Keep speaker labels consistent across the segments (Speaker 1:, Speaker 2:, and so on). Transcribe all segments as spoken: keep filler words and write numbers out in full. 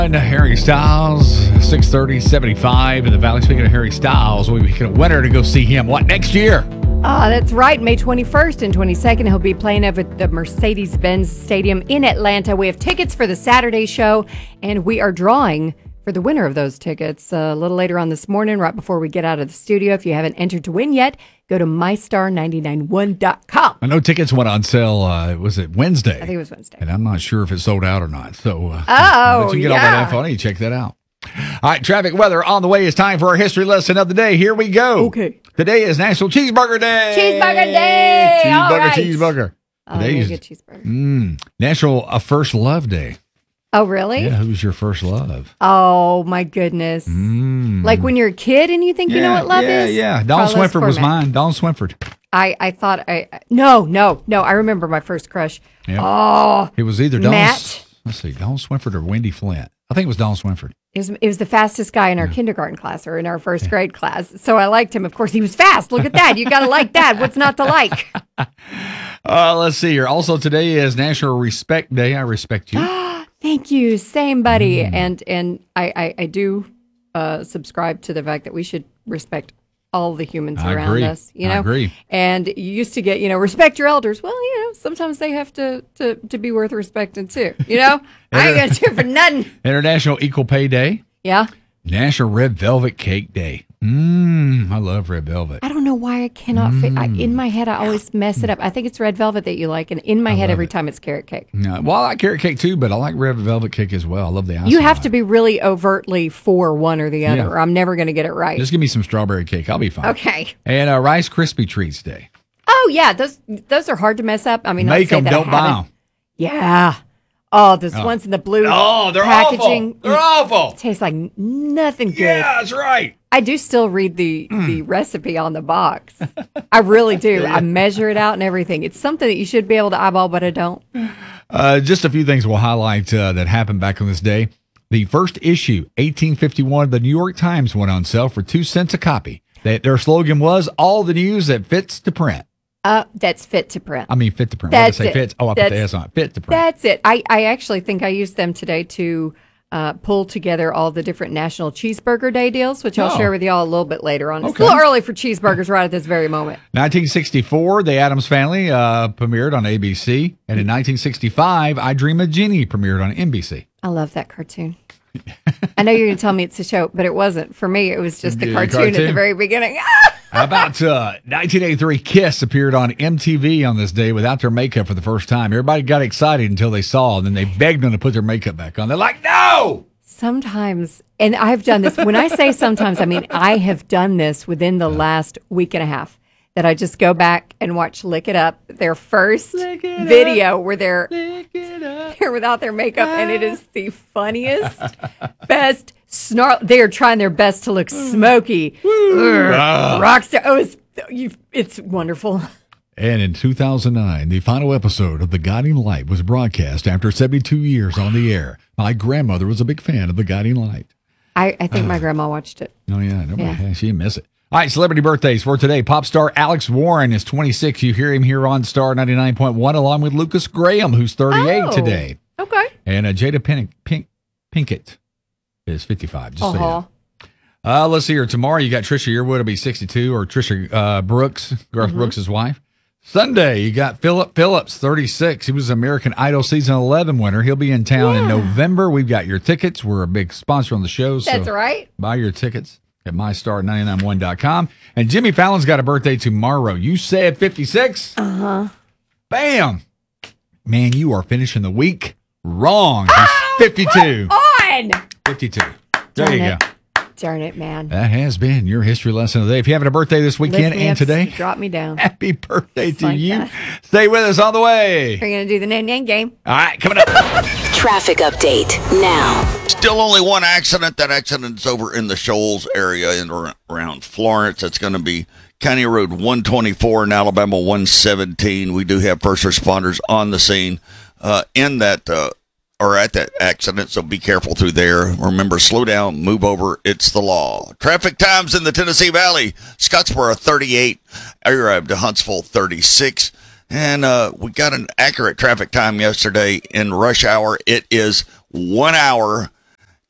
Speaker 1: And Harry Styles, six thirty, seventy-five in the Valley. Speaking of Harry Styles, we'll be picking a winner to go see him. What, next year?
Speaker 2: Ah, uh, that's right. May twenty-first and twenty-second, he'll be playing over at the Mercedes-Benz Stadium in Atlanta. We have tickets for the Saturday show, and we are drawing for the winner of those tickets uh, a little later on this morning, right before we get out of the studio. If you haven't entered to win yet, go to my star nine nine one dot com.
Speaker 1: I know tickets went on sale, uh, was it Wednesday?
Speaker 2: I think it was Wednesday.
Speaker 1: And I'm not sure if it sold out or not. So, uh,
Speaker 2: oh,
Speaker 1: let you get
Speaker 2: yeah.
Speaker 1: all that info. I need to check that out. All right, traffic weather on the way. It's time for our history lesson of the day. Here we go.
Speaker 2: Okay.
Speaker 1: Today is National Cheeseburger Day.
Speaker 2: Cheeseburger Day.
Speaker 1: Cheeseburger,
Speaker 2: all right.
Speaker 1: cheeseburger.
Speaker 2: Oh,
Speaker 1: Today is
Speaker 2: good cheeseburger.
Speaker 1: Mm, National uh, First Love Day.
Speaker 2: Oh, really?
Speaker 1: Yeah, who's your first love?
Speaker 2: Oh, my goodness.
Speaker 1: Mm.
Speaker 2: Like when you're a kid and you think
Speaker 1: yeah,
Speaker 2: you know what love
Speaker 1: yeah,
Speaker 2: is?
Speaker 1: Yeah, yeah. Dawn
Speaker 2: Carlos
Speaker 1: Swinford was
Speaker 2: Cormack.
Speaker 1: mine. Dawn Swinford.
Speaker 2: I, I thought I... No, no, no. I remember my first crush.
Speaker 1: Yeah.
Speaker 2: Oh.
Speaker 1: It was either Dawn...
Speaker 2: Matt.
Speaker 1: Let's see, Dawn Swinford or Wendy Flint. I think it was Dawn Swinford.
Speaker 2: It was, it was the fastest guy in our yeah. kindergarten class or in our first yeah. grade class. So I liked him. Of course, he was fast. Look at that. You got to like that. What's not to like?
Speaker 1: Uh, let's see here. Also, today is National Respect Day. I respect you.
Speaker 2: Thank you. Same, buddy.
Speaker 1: Mm.
Speaker 2: And and I, I, I do uh, subscribe to the fact that we should respect all the humans
Speaker 1: I
Speaker 2: around
Speaker 1: agree.
Speaker 2: us. You know?
Speaker 1: I agree.
Speaker 2: And you used to get, you know, respect your elders. Well, you know, sometimes they have to, to, to be worth respecting too. You know? I ain't going to do it for nothing.
Speaker 1: International Equal Pay Day.
Speaker 2: Yeah.
Speaker 1: National Red Velvet Cake Day. Mmm, I love red velvet.
Speaker 2: I don't know why I cannot
Speaker 1: mm.
Speaker 2: fit. I, in my head, I always mess it up. I think it's red velvet that you like, and in my
Speaker 1: I
Speaker 2: head, every
Speaker 1: it.
Speaker 2: time it's carrot cake.
Speaker 1: No, well, I like carrot cake too, but I like red velvet cake as well. I love the icing.
Speaker 2: You have to be really overtly for one or the other,
Speaker 1: Yeah.
Speaker 2: or I'm never going to get it right.
Speaker 1: Just give me some strawberry cake. I'll be fine.
Speaker 2: Okay.
Speaker 1: And uh, Rice Krispie Treats Day.
Speaker 2: Oh, yeah. Those those are hard to mess up. I mean,
Speaker 1: Make
Speaker 2: them,
Speaker 1: don't buy them.
Speaker 2: Yeah. Oh, those
Speaker 1: Oh.
Speaker 2: ones in the blue
Speaker 1: Oh, they're
Speaker 2: packaging.
Speaker 1: awful. They're awful.
Speaker 2: Tastes like nothing good.
Speaker 1: Yeah, that's right.
Speaker 2: I do still read the, the recipe on the box. I really do. I measure it out and everything. It's something that you should be able to eyeball, but I don't.
Speaker 1: Uh, just a few things we'll highlight uh, that happened back on this day. The first issue, eighteen fifty-one, of the New York Times went on sale for two cents a copy. They, their slogan was, all the news that fits to print.
Speaker 2: Uh, that's fit to print.
Speaker 1: I mean, fit to print.
Speaker 2: That's
Speaker 1: Why did I say
Speaker 2: it.
Speaker 1: fits? Oh, I put
Speaker 2: That's-
Speaker 1: the S on it. Fit to print.
Speaker 2: That's it. I, I actually think I used them today to uh, pull together all the different National Cheeseburger Day deals, which I'll
Speaker 1: Oh.
Speaker 2: share with y'all a little bit later on. It's
Speaker 1: Okay.
Speaker 2: a little early for cheeseburgers right at this very moment.
Speaker 1: nineteen sixty-four, The Addams Family uh, premiered on A B C. And in nineteen sixty-five, I Dream of Jeannie premiered on N B C.
Speaker 2: I love that cartoon. I know you're going to tell me it's a show, but it wasn't. For me, it was just the
Speaker 1: Yeah,
Speaker 2: cartoon,
Speaker 1: cartoon.
Speaker 2: at the very beginning.
Speaker 1: How about uh, nineteen eighty-three, Kiss appeared on M T V on this day without their makeup for the first time. Everybody got excited until they saw, and then they begged them to put their makeup back on. They're like, no!
Speaker 2: Sometimes, and I've done this. When I say sometimes, I mean I have done this within the last week and a half. That I just go back and watch Lick It Up, their first
Speaker 1: it
Speaker 2: video where they're
Speaker 1: Lick it up.
Speaker 2: they're without their makeup, and it is the funniest, best snarl. They are trying their best to look smoky,
Speaker 1: Ah.
Speaker 2: rockstar. Oh, it's you, it's wonderful.
Speaker 1: And in two thousand nine, the final episode of The Guiding Light was broadcast after seventy-two years on the air. My grandmother was a big fan of The Guiding Light.
Speaker 2: I, I think my grandma watched it.
Speaker 1: Oh, yeah. Nobody,
Speaker 2: Yeah.
Speaker 1: She didn't miss it. All right, celebrity birthdays for today. Pop star Alex Warren is twenty-six. You hear him here on Star ninety-nine point one, along with Lucas Graham, who's thirty-eight
Speaker 2: Oh,
Speaker 1: today.
Speaker 2: Okay.
Speaker 1: And uh, Jada Pink, Pink, Pinkett is fifty-five. Just so you know.
Speaker 2: Uh-huh.
Speaker 1: Uh, let's see here. Tomorrow you got Trisha Yearwood will be sixty-two, or Trisha uh, Brooks, Garth
Speaker 2: Mhm.
Speaker 1: Brooks' wife. Sunday you got Philip Phillips, thirty-six. He was American Idol season eleven winner. He'll be in town in
Speaker 2: Yeah.
Speaker 1: November. We've got your tickets. We're a big sponsor on the show. So
Speaker 2: That's right.
Speaker 1: buy your tickets at my star nine nine one dot com. And Jimmy Fallon's got a birthday tomorrow. You said fifty-six?
Speaker 2: Uh-huh.
Speaker 1: Bam. Man, you are finishing the week wrong. He's
Speaker 2: Oh,
Speaker 1: fifty-two.
Speaker 2: On.
Speaker 1: fifty-two. There
Speaker 2: Darn
Speaker 1: you
Speaker 2: it.
Speaker 1: go.
Speaker 2: Darn it, man.
Speaker 1: That has been your history lesson of the day. If you're having a birthday this weekend
Speaker 2: Lift me
Speaker 1: and
Speaker 2: up,
Speaker 1: today,
Speaker 2: drop me down.
Speaker 1: happy birthday
Speaker 2: Just
Speaker 1: to
Speaker 2: like
Speaker 1: you.
Speaker 2: that.
Speaker 1: Stay with us on the way.
Speaker 2: We're going to do the name-name game.
Speaker 1: All right, coming up.
Speaker 3: Traffic update now.
Speaker 4: Still only one accident. That accident's over in the Shoals area in ar- around Florence. That's going to be County Road one twenty-four and Alabama one seventeen. We do have first responders on the scene uh, in that uh, or at that accident, so be careful through there. Remember, slow down, move over. It's the law. Traffic times in the Tennessee Valley: Scottsboro thirty-eight, Arab to Huntsville thirty-six. And uh, we got an accurate traffic time yesterday in rush hour. It is one hour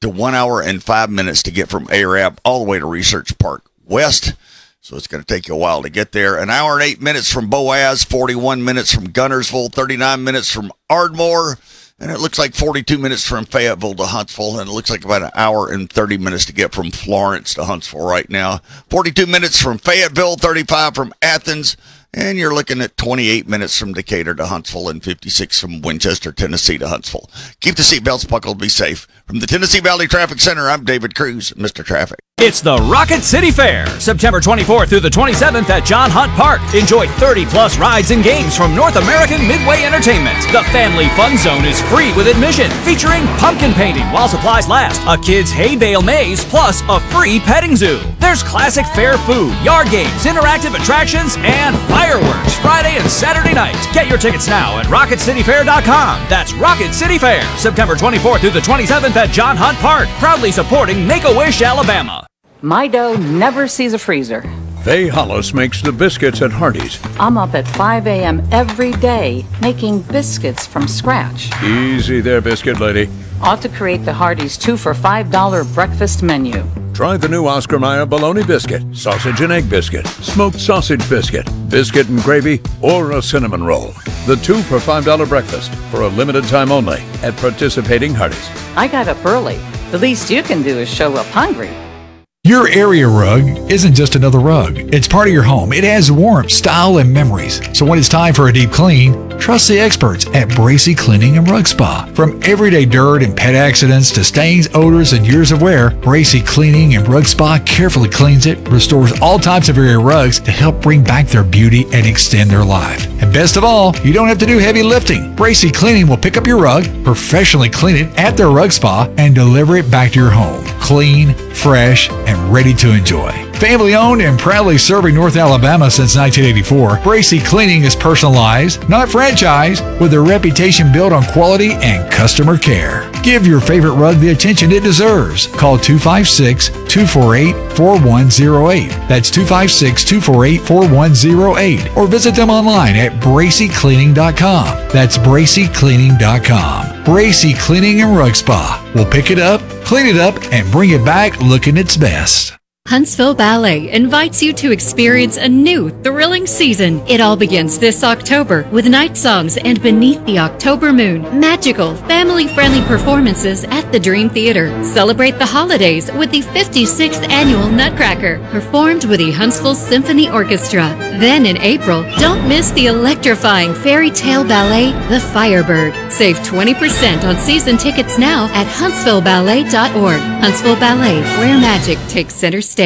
Speaker 4: to one hour and five minutes to get from Arab all the way to Research Park West. So it's going to take you a while to get there. An hour and eight minutes from Boaz, forty-one minutes from Gunnersville, thirty-nine minutes from Ardmore, and it looks like forty-two minutes from Fayetteville to Huntsville, and it looks like about an hour and thirty minutes to get from Florence to Huntsville right now. forty-two minutes from Fayetteville, thirty-five from Athens, and you're looking at twenty-eight minutes from Decatur to Huntsville and fifty-six from Winchester, Tennessee to Huntsville. Keep the seatbelts buckled, be safe. From the Tennessee Valley Traffic Center, I'm David Cruz, Mister Traffic.
Speaker 5: It's the Rocket City Fair, September twenty-fourth through the twenty-seventh at John Hunt Park. Enjoy thirty plus rides and games from North American Midway Entertainment. The Family Fun Zone is free with admission, featuring pumpkin painting while supplies last, a kids' hay bale maze, plus a free petting zoo. There's classic fair food, yard games, interactive attractions, and fireworks Friday and Saturday night. Get your tickets now at rocket city fair dot com. That's Rocket City Fair, September twenty-fourth through the twenty-seventh at John Hunt Park, proudly supporting Make-A-Wish, Alabama.
Speaker 6: My dough never sees a freezer.
Speaker 7: Faye Hollis makes the biscuits at Hardee's.
Speaker 6: I'm up at five a.m. every day making biscuits from scratch.
Speaker 7: Easy there, biscuit lady.
Speaker 6: Ought to create the Hardee's two for five dollar breakfast menu.
Speaker 7: Try the new Oscar Mayer bologna biscuit, sausage and egg biscuit, smoked sausage biscuit, biscuit and gravy, or a cinnamon roll. The two for five dollar breakfast for a limited time only at participating Hardee's.
Speaker 6: I got up early. The least you can do is show up hungry.
Speaker 1: Your area rug isn't just another rug. It's part of your home. It has warmth, style, and memories. So when it's time for a deep clean, trust the experts at Bracy Cleaning and Rug Spa. From everyday dirt and pet accidents to stains, odors, and years of wear, Bracy Cleaning and Rug Spa carefully cleans it, restores all types of area rugs to help bring back their beauty and extend their life. And best of all, you don't have to do heavy lifting. Bracy Cleaning will pick up your rug, professionally clean it at their rug spa, and deliver it back to your home. Clean, fresh, and ready to enjoy. Family owned and proudly serving North Alabama since nineteen eighty-four, Bracy Cleaning is personalized, not franchised, with a reputation built on quality and customer care. Give your favorite rug the attention it deserves. Call two five six, two four eight, four one zero eight. That's two five six, two four eight, four one zero eight. Or visit them online at bracy cleaning dot com. That's bracy cleaning dot com. Bracy Cleaning and Rug Spa. We'll pick it up, clean it up, and bring it back looking its best.
Speaker 8: Huntsville Ballet invites you to experience a new, thrilling season. It all begins this October with night songs and Beneath the October Moon, magical, family-friendly performances at the Dream Theater. Celebrate the holidays with the fifty-sixth Annual Nutcracker, performed with the Huntsville Symphony Orchestra. Then in April, don't miss the electrifying fairy tale ballet, The Firebird. Save twenty percent on season tickets now at huntsville ballet dot org. Huntsville Ballet, where magic takes center stage.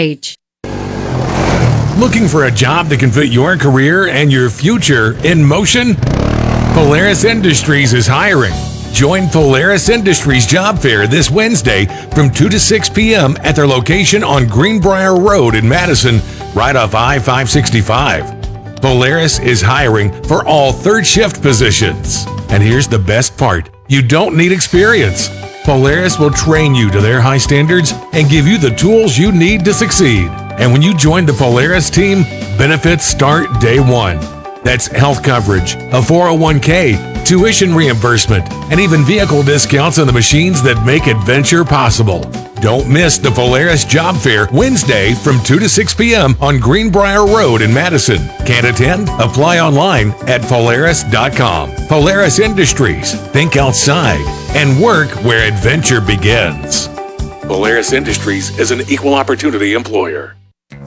Speaker 9: Looking for a job that can fit your career and your future in motion? Polaris Industries is hiring. Join Polaris Industries Job Fair this Wednesday from two to six p.m. at their location on Greenbrier Road in Madison, right off I five sixty-five. Polaris is hiring for all third shift positions. And here's the best part. You don't need experience. Polaris will train you to their high standards and give you the tools you need to succeed. And when you join the Polaris team, benefits start day one. That's health coverage, a four oh one k, tuition reimbursement, and even vehicle discounts on the machines that make adventure possible. Don't miss the Polaris Job Fair Wednesday from two to six p.m. on Greenbrier Road in Madison. Can't attend? Apply online at polaris dot com. Polaris Industries. Think outside and work where adventure begins. Polaris Industries is an equal opportunity employer.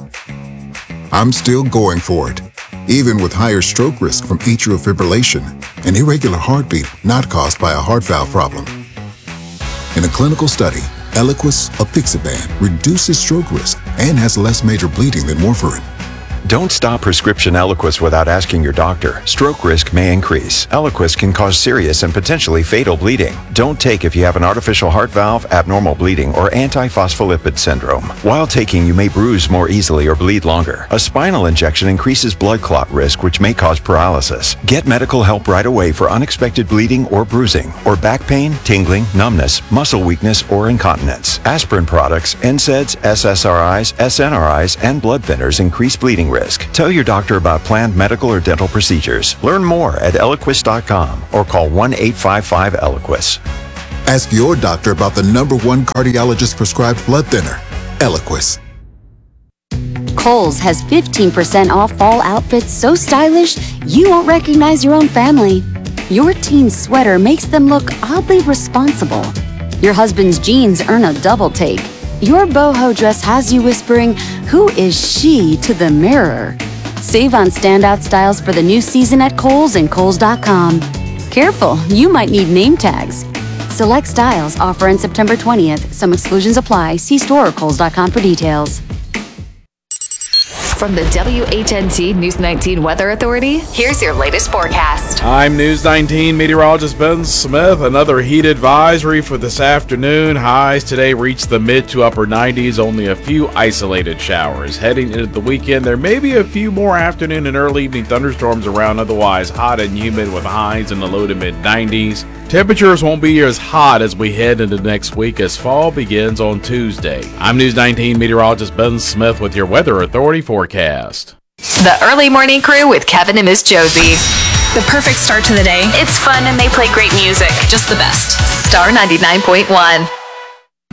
Speaker 10: I'm still going for it, even with higher stroke risk from atrial fibrillation, an irregular heartbeat not caused by a heart valve problem. In a clinical study, Eliquis apixaban reduces stroke risk and has less major bleeding than warfarin.
Speaker 11: Don't stop prescription Eliquis without asking your doctor. Stroke risk may increase. Eliquis can cause serious and potentially fatal bleeding. Don't take if you have an artificial heart valve, abnormal bleeding, or antiphospholipid syndrome. While taking, you may bruise more easily or bleed longer. A spinal injection increases blood clot risk, which may cause paralysis. Get medical help right away for unexpected bleeding or bruising, or back pain, tingling, numbness, muscle weakness, or incontinence. Aspirin products, N SAIDs, S S R Is, S N R Is, and blood thinners increase bleeding risk. Tell your doctor about planned medical or dental procedures. Learn more at eliquis dot com or call one eight five five Eliquis.
Speaker 10: Ask your doctor about the number one cardiologist prescribed blood thinner, Eliquis.
Speaker 12: Kohl's has fifteen percent off fall outfits so stylish you won't recognize your own family. Your teen's sweater makes them look oddly responsible. Your husband's jeans earn a double take. Your boho dress has you whispering, "Who is she?" to the mirror. Save on standout styles for the new season at Kohl's and Kohl's dot com. Careful, you might need name tags. Select styles offer on September twentieth. Some exclusions apply. See store or Kohl's dot com for details.
Speaker 13: From the W H N T News nineteen Weather Authority, here's your latest forecast.
Speaker 14: I'm News nineteen meteorologist Ben Smith. Another heat advisory for this afternoon. Highs today reach the mid to upper nineties, only a few isolated showers. Heading into the weekend, there may be a few more afternoon and early evening thunderstorms around, otherwise hot and humid with highs in the low to mid nineties. Temperatures won't be as hot as we head into next week as fall begins on Tuesday. I'm News nineteen meteorologist Ben Smith with your Weather Authority forecast.
Speaker 13: The Early Morning Crew with Kevin and Miss Josie.
Speaker 15: The perfect start to the day.
Speaker 13: It's fun and they play great music.
Speaker 15: Just the best.
Speaker 13: Star ninety-nine point one.